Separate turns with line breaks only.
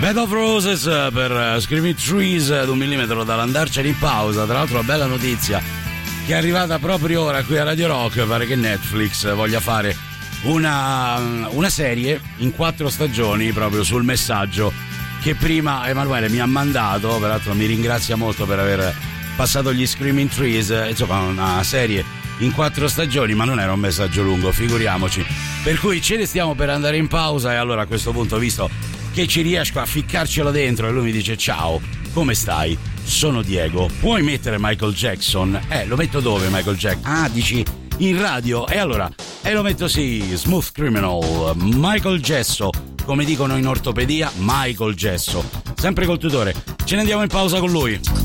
Bed of Roses per Screaming Trees ad 1 millimetro dall'andarcene in pausa. Tra l'altro una bella notizia che è arrivata proprio ora qui a Radio Rock. Pare che Netflix voglia fare una serie in 4 stagioni proprio sul messaggio che prima Emanuele mi ha mandato. Peraltro mi ringrazia molto per aver passato gli Screaming Trees. Insomma, una serie in 4 stagioni, ma non era un messaggio lungo, figuriamoci. Per cui ce ne stiamo per andare in pausa e allora a questo punto, visto che ci riesco a ficcarcelo dentro e lui mi dice ciao, come stai? Sono Diego, puoi mettere Michael Jackson? Lo metto dove Michael Jackson? Ah, dici in radio? E allora, lo metto sì, Smooth Criminal, Michael Gesso, come dicono in ortopedia, Michael Gesso, sempre col tutore. Ce ne andiamo in pausa con lui.